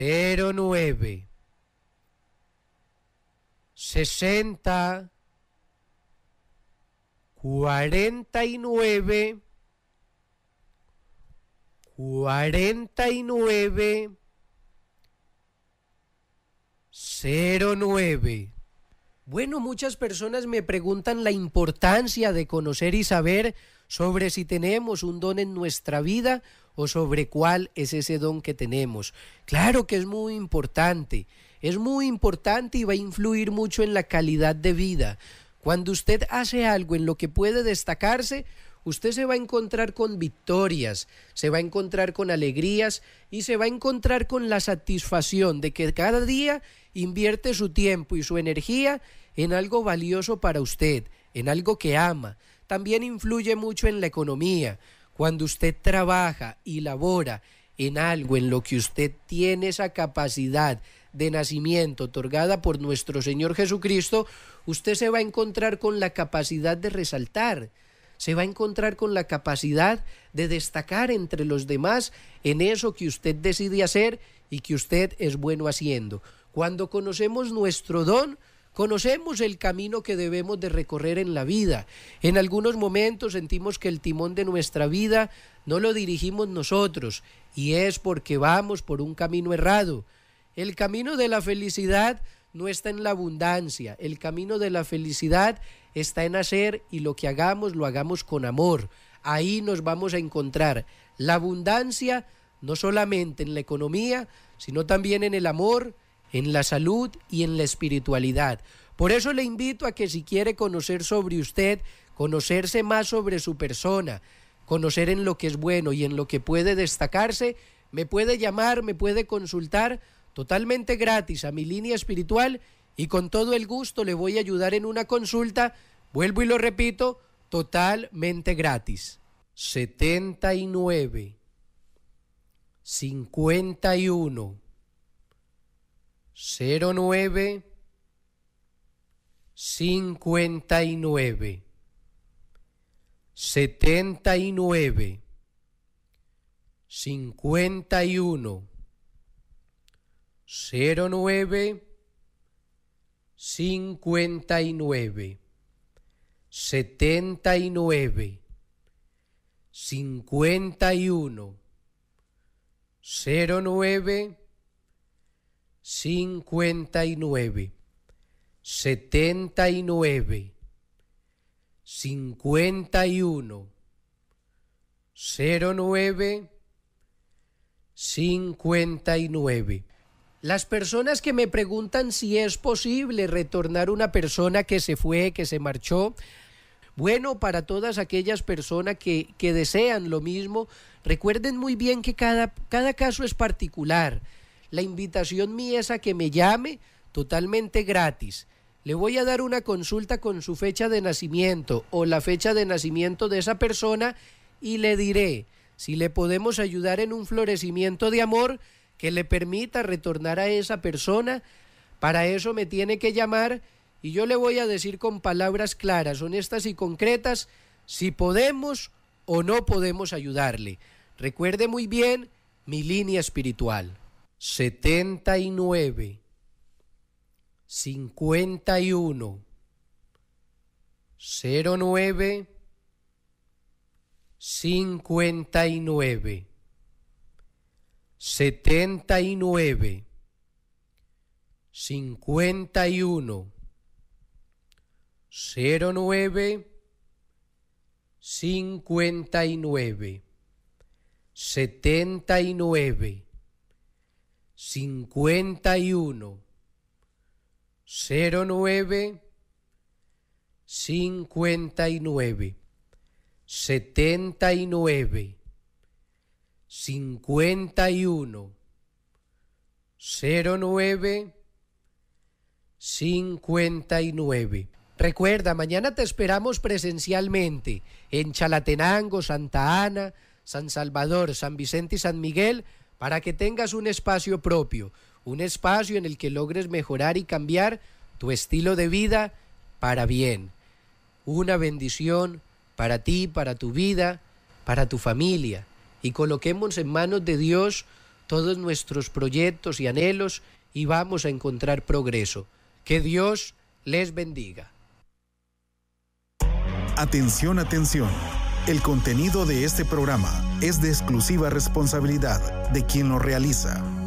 09 60 49 49 09. Bueno, muchas personas me preguntan la importancia de conocer y saber sobre si tenemos un don en nuestra vida o sobre cuál es ese don que tenemos. Claro que es muy importante y va a influir mucho en la calidad de vida. Cuando usted hace algo en lo que puede destacarse, usted se va a encontrar con victorias, se va a encontrar con alegrías y se va a encontrar con la satisfacción de que cada día invierte su tiempo y su energía en algo valioso para usted, en algo que ama. También influye mucho en la economía. Cuando usted trabaja y labora en algo en lo que usted tiene esa capacidad de nacimiento otorgada por nuestro Señor Jesucristo, usted se va a encontrar con la capacidad de resaltar, se va a encontrar con la capacidad de destacar entre los demás en eso que usted decide hacer y que usted es bueno haciendo. Cuando conocemos nuestro don, conocemos el camino que debemos de recorrer en la vida. En algunos momentos sentimos que el timón de nuestra vida no lo dirigimos nosotros y es porque vamos por un camino errado. El camino de la felicidad no está en la abundancia, el camino de la felicidad está en hacer y lo que hagamos lo hagamos con amor. Ahí nos vamos a encontrar la abundancia no solamente en la economía, sino también en el amor, en la salud y en la espiritualidad. Por eso le invito a que si quiere conocer sobre usted, conocerse más sobre su persona, conocer en lo que es bueno y en lo que puede destacarse, me puede llamar, me puede consultar totalmente gratis a mi línea espiritual y con todo el gusto le voy a ayudar en una consulta, vuelvo y lo repito, totalmente gratis. 79 51 09 59 79 51 09 59 79 51 09 59 79 51 09 59. Las personas que me preguntan si es posible retornar una persona que se fue, que se marchó, bueno, para todas aquellas personas que desean lo mismo, recuerden muy bien que cada caso es particular. La invitación mía es a que me llame totalmente gratis. Le voy a dar una consulta con su fecha de nacimiento o la fecha de nacimiento de esa persona y le diré si le podemos ayudar en un florecimiento de amor que le permita retornar a esa persona. Para eso me tiene que llamar y yo le voy a decir con palabras claras, honestas y concretas si podemos o no podemos ayudarle. Recuerde muy bien mi línea espiritual. 79 51 09 59 79 51 09 59 79 51 09 59 79 51 09 59. Recuerda, mañana te esperamos presencialmente en Chalatenango, Santa Ana, San Salvador, San Vicente y San Miguel para que tengas un espacio propio, un espacio en el que logres mejorar y cambiar tu estilo de vida para bien. Una bendición para ti, para tu vida, para tu familia. Y coloquemos en manos de Dios todos nuestros proyectos y anhelos y vamos a encontrar progreso. Que Dios les bendiga. Atención, atención. El contenido de este programa es de exclusiva responsabilidad de quien lo realiza.